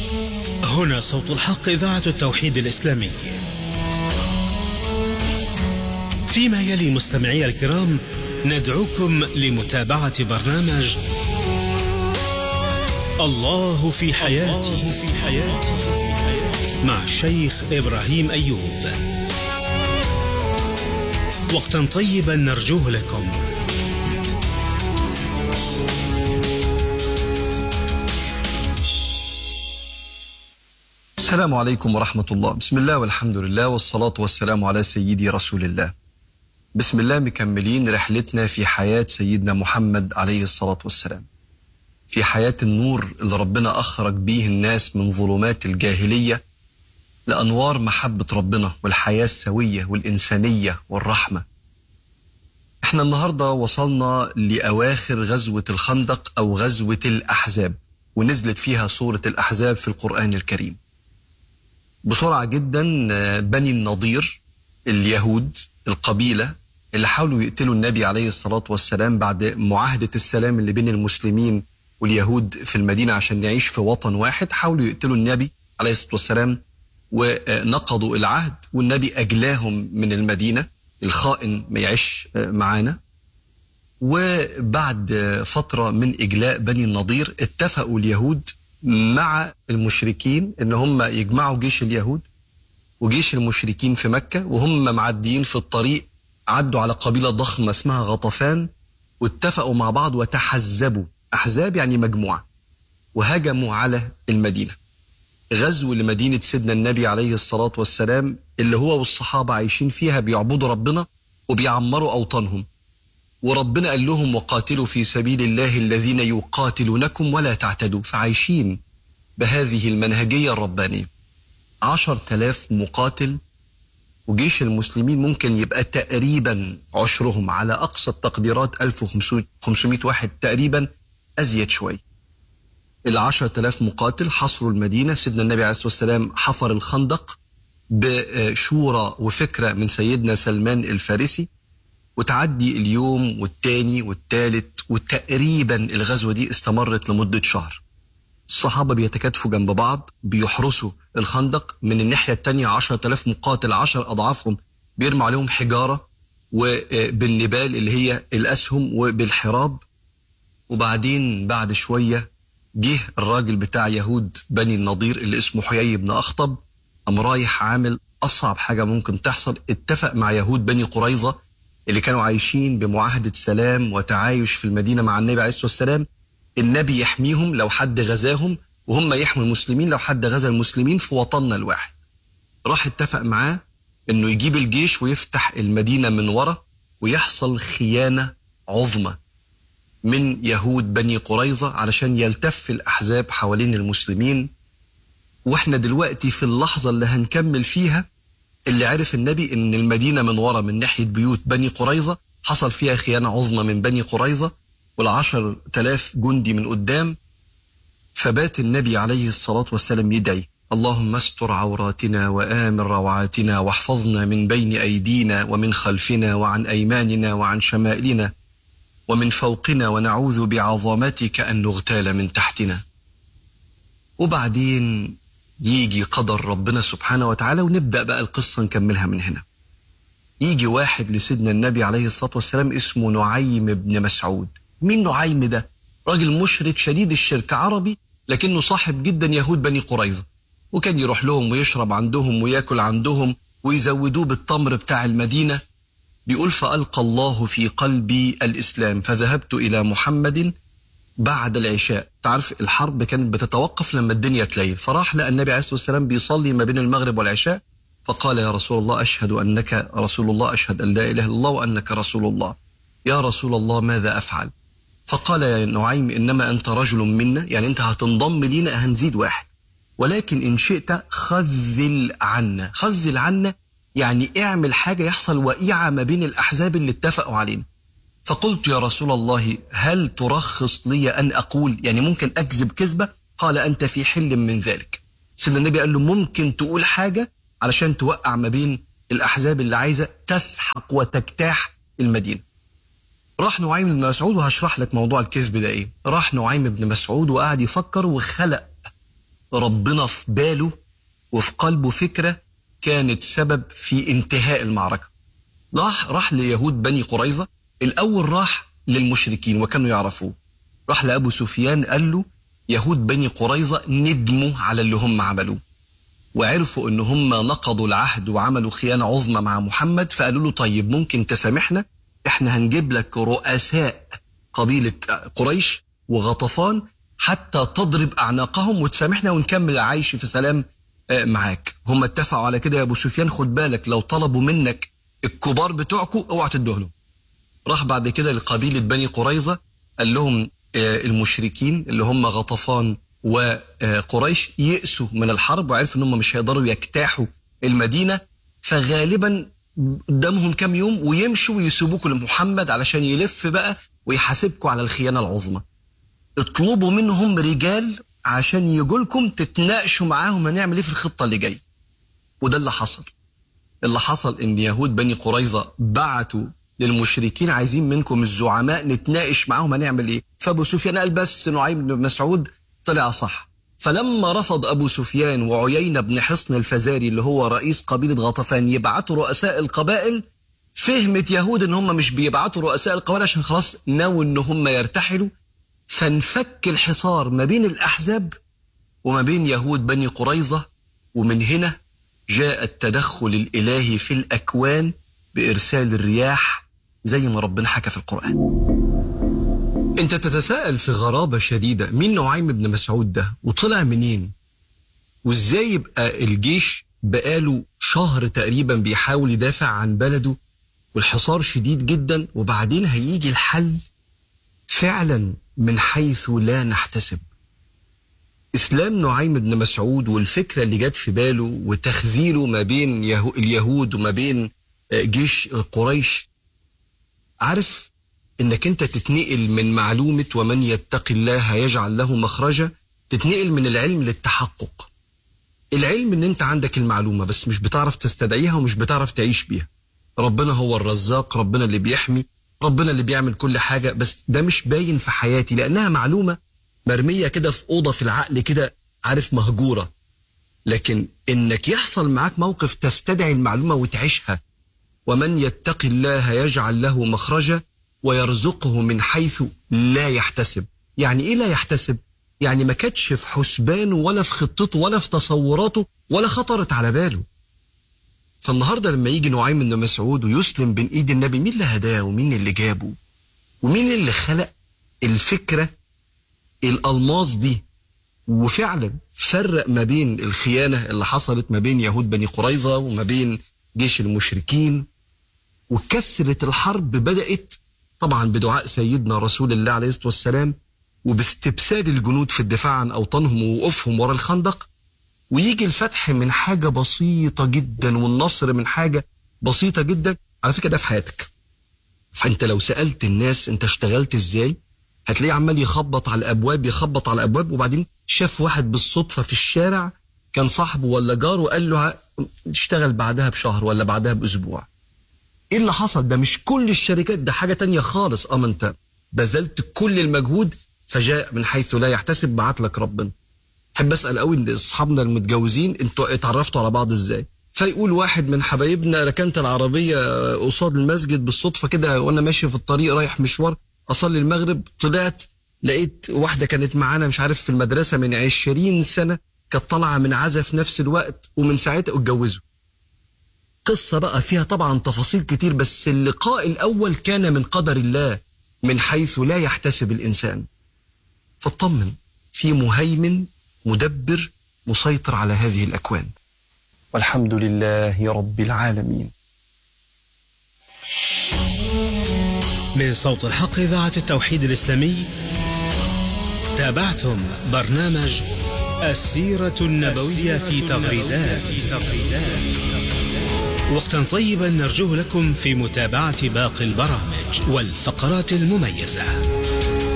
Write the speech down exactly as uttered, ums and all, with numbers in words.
هنا صوت الحق، إذاعة التوحيد الإسلامي. فيما يلي مستمعي الكرام ندعوكم لمتابعة برنامج الله في حياتي مع الشيخ إبراهيم أيوب. وقتا طيبا نرجوه لكم. السلام عليكم ورحمة الله. بسم الله والحمد لله والصلاة والسلام على سيدي رسول الله. بسم الله مكملين رحلتنا في حياة سيدنا محمد عليه الصلاة والسلام، في حياة النور اللي ربنا أخرج به الناس من ظلمات الجاهلية لأنوار محبة ربنا والحياة السوية والإنسانية والرحمة. احنا النهاردة وصلنا لأواخر غزوة الخندق أو غزوة الأحزاب، ونزلت فيها سورة الأحزاب في القرآن الكريم. بسرعة جدا، بني النضير اليهود القبيلة اللي حاولوا يقتلوا النبي عليه الصلاة والسلام بعد معاهدة السلام اللي بين المسلمين واليهود في المدينة عشان نعيش في وطن واحد، حاولوا يقتلوا النبي عليه الصلاة والسلام ونقضوا العهد، والنبي أجلاهم من المدينة، الخائن ما يعيش معانا. وبعد فترة من إجلاء بني النضير اتفقوا اليهود مع المشركين ان هم يجمعوا جيش اليهود وجيش المشركين في مكة، وهم معديين في الطريق عدوا على قبيلة ضخمة اسمها غطفان، واتفقوا مع بعض وتحزبوا، أحزاب يعني مجموعة، وهجموا على المدينة. غزو لمدينة سيدنا النبي عليه الصلاة والسلام اللي هو والصحابة عايشين فيها بيعبدوا ربنا وبيعمروا أوطانهم، وربنا قال لهم وقاتلوا في سبيل الله الذين يقاتلونكم ولا تعتدوا، فعايشين بهذه المنهجية الربانية. عشر تلاف مقاتل، وجيش المسلمين ممكن يبقى تقريبا عشرهم على أقصى التقديرات ألف وخمسمائة واحد، تقريبا أزيد شوي. العشر تلاف مقاتل حصروا المدينة. سيدنا النبي عليه الصلاة والسلام حفر الخندق بشورى وفكرة من سيدنا سلمان الفارسي، وتعدي اليوم والتاني والتالت، وتقريبا الغزوة دي استمرت لمدة شهر. الصحابة بيتكاتفوا جنب بعض بيحرسوا الخندق، من الناحية التانية عشر تلاف مقاتل عشر أضعافهم بيرموا عليهم حجارة وبالنبال اللي هي الأسهم وبالحراب. وبعدين بعد شوية جه الراجل بتاع يهود بني النضير اللي اسمه حيي بن أخطب، قام رايح عامل أصعب حاجة ممكن تحصل، اتفق مع يهود بني قريظة اللي كانوا عايشين بمعاهدة سلام وتعايش في المدينة مع النبي عليه الصلاة والسلام، النبي يحميهم لو حد غزاهم، وهم يحموا المسلمين لو حد غزا المسلمين في وطننا الواحد. راح اتفق معاه انه يجيب الجيش ويفتح المدينة من ورا، ويحصل خيانة عظمى من يهود بني قريظة علشان يلتف الأحزاب حوالين المسلمين. واحنا دلوقتي في اللحظة اللي هنكمل فيها اللي عرف النبي ان المدينة من ورا من ناحية بيوت بني قريظة حصل فيها خيانة عظمى من بني قريظة، والعشر تلاف جندي من قدام. فبات النبي عليه الصلاة والسلام يدعي: اللهم استر عوراتنا وآمن روعاتنا، واحفظنا من بين أيدينا ومن خلفنا وعن أيماننا وعن شمائلنا ومن فوقنا، ونعوذ بعظمتك أن نغتال من تحتنا. وبعدين يجي قدر ربنا سبحانه وتعالى، ونبدأ بقى القصة نكملها من هنا. يجي واحد لسيدنا النبي عليه الصلاة والسلام اسمه نعيم بن مسعود. مين نعيم ده؟ راجل مشرك شديد الشرك، عربي لكنه صاحب جدا يهود بني قريظة، وكان يروح لهم ويشرب عندهم وياكل عندهم ويزودوه بالتمر بتاع المدينة. بيقول: فألقى الله في قلبي الإسلام فذهبت إلى محمد بعد العشاء. تعرف الحرب كانت بتتوقف لما الدنيا تليل، فراح لقى النبي عليه الصلاة والسلام بيصلي ما بين المغرب والعشاء، فقال: يا رسول الله أشهد أنك رسول الله، أشهد أن لا إله إلا الله وأنك رسول الله. يا رسول الله ماذا أفعل؟ فقال: يا نعيم إنما أنت رجل منا، يعني أنت هتنضم لينا، هنزيد واحد، ولكن إن شئت خذل عنا. خذل عنا يعني اعمل حاجة يحصل وقيعة ما بين الأحزاب اللي اتفقوا علينا. فقلت: يا رسول الله هل ترخص لي أن أقول، يعني ممكن أكذب كذبة؟ قال: أنت في حل من ذلك. سيدنا النبي قال له: ممكن تقول حاجة علشان توقع ما بين الأحزاب اللي عايزة تسحق وتجتاح المدينة. راح نعيم بن مسعود، وهشرح لك موضوع الكذب ده ايه. راح نعيم بن مسعود وقعد يفكر، وخلق ربنا في باله وفي قلبه فكرة كانت سبب في انتهاء المعركة. راح راح ليهود بني قريظة. الأول راح للمشركين وكانوا يعرفوه، راح لأبو سفيان قال له يهود بني قريظة ندموا على اللي هم عملوه وعرفوا ان هم نقضوا العهد وعملوا خيانة عظمى مع محمد، فقالوا له طيب ممكن تسامحنا، احنا هنجيب لك رؤساء قبيلة قريش وغطفان حتى تضرب أعناقهم وتسامحنا ونكمل العيش في سلام معاك. هم اتفقوا على كده يا أبو سفيان، خد بالك لو طلبوا منك الكبار بتوعكم اوعى تدهلهم. راح بعد كده لقبيلة بني قريظة قال لهم المشركين اللي هم غطفان وقريش يئسوا من الحرب وعرفوا انهم مش هيقدروا يجتاحوا المدينة، فغالبا قدامهم كام يوم ويمشوا ويسيبوكوا لمحمد علشان يلف بقى ويحاسبكوا على الخيانة العظمى. اطلبوا منهم رجال عشان يجوا لكم تتناقشوا معاهم هنعمل ايه في الخطة اللي جايه. وده اللي حصل. اللي حصل ان يهود بني قريظة بعتوا للمشركين عايزين منكم الزعماء نتناقش معاهم هنعمل ايه. فابو سفيان قال بس نعيم بن مسعود طلع صح. فلما رفض ابو سفيان وعيينة بن حصن الفزاري اللي هو رئيس قبيلة غطفان يبعتوا رؤساء القبائل، فهمت يهود ان هم مش بيبعتوا رؤساء القبائل عشان خلاص ناووا ان هم يرتحلوا، فانفك الحصار ما بين الاحزاب وما بين يهود بني قريظة. ومن هنا جاء التدخل الالهي في الاكوان بارسال الرياح زي ما ربنا حكى في القرآن. انت تتساءل في غرابة شديدة مين نعيم بن مسعود ده وطلع منين وازاي يبقى الجيش بقاله شهر تقريبا بيحاول يدافع عن بلده والحصار شديد جدا وبعدين هيجي الحل فعلا من حيث لا نحتسب. اسلام نعيم بن مسعود والفكرة اللي جت في باله وتخذيله ما بين يهو اليهود وما بين جيش قريش، عارف انك انت تتنقل من معلومة ومن يتق الله يجعل له مخرجا، تتنقل من العلم للتحقق. العلم ان انت عندك المعلومة بس مش بتعرف تستدعيها ومش بتعرف تعيش بيها. ربنا هو الرزاق، ربنا اللي بيحمي، ربنا اللي بيعمل كل حاجة، بس ده مش باين في حياتي لانها معلومة مرمية كده في اوضة في العقل كده عارف مهجورة. لكن انك يحصل معاك موقف تستدعي المعلومة وتعيشها. ومن يتق الله يجعل له مخرجا ويرزقه من حيث لا يحتسب. يعني ايه لا يحتسب؟ يعني ما كانتش في حسبانه ولا في خطته ولا في تصوراته ولا خطرت على باله. فالنهاردة لما يجي نعيم بن مسعود ويسلم بين ايد النبي، مين اللي هداه ومين اللي جابه ومين اللي خلق الفكرة الألماس دي وفعلا فرق ما بين الخيانة اللي حصلت ما بين يهود بني قريظة وما بين جيش المشركين. وكسرة الحرب بدأت طبعا بدعاء سيدنا رسول الله عليه الصلاة والسلام وباستبسال الجنود في الدفاع عن أوطانهم ووقوفهم وراء الخندق، ويجي الفتح من حاجة بسيطة جدا والنصر من حاجة بسيطة جدا. على فكرة ده في حياتك. فأنت لو سألت الناس أنت اشتغلت إزاي هتلاقيه عمال يخبط على الأبواب يخبط على الأبواب وبعدين شاف واحد بالصدفة في الشارع كان صاحبه ولا جاره وقال له اشتغل بعدها بشهر ولا بعدها بأسبوع. ايه اللي حصل؟ ده مش كل الشركات، ده حاجة تانية خالص. اما انت بذلت كل المجهود فجاء من حيث لا يحتسب بعت لك ربنا. حب اسأل قوي ان اصحابنا المتجوزين انتوا اتعرفتوا على بعض ازاي؟ فيقول واحد من حبايبنا ركنت العربية قصاد المسجد بالصدفة كده وانا ماشي في الطريق رايح مشوار اصلي المغرب، طلعت لقيت واحدة كانت معانا مش عارف في المدرسة من عشرين سنة كانت طالعة من عزا في نفس الوقت ومن ساعتها اتجوزوا. قصة بقى فيها طبعا تفاصيل كتير، بس اللقاء الأول كان من قدر الله من حيث لا يحتسب الإنسان. فاطمن، في مهيمن مدبر مسيطر على هذه الأكوان، والحمد لله رب العالمين. من صوت الحق إذاعة التوحيد الإسلامي تابعتم برنامج السيرة النبوية في تغريدات. وقتا طيبا نرجوه لكم في متابعة باقي البرامج والفقرات المميزة.